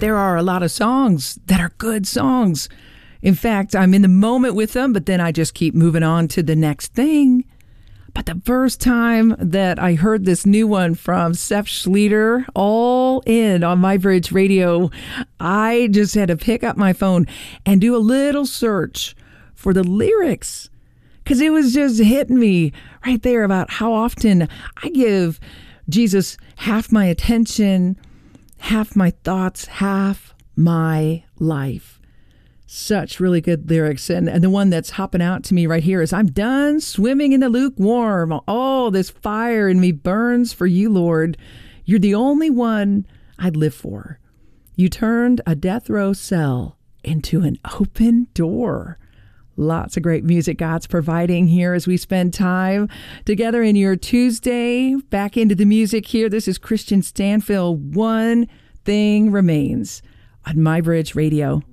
there are a lot of songs that are good songs. In fact, I'm in the moment with them, but then I just keep moving on to the next thing. But the first time that I heard this new one from Seth Schleter, All In on My Bridge Radio, I just had to pick up my phone and do a little search for the lyrics, because it was just hitting me right there about how often I give Jesus half my attention, half my thoughts, half my life. Such really good lyrics. And the one that's hopping out to me right here is, I'm done swimming in the lukewarm. Oh, this fire in me burns for you, Lord. You're the only one I'd live for. You turned a death row cell into an open door. Lots of great music God's providing here as we spend time together in your Tuesday. Back into the music here. This is Christian Stanfill. One Thing Remains on My Bridge Radio.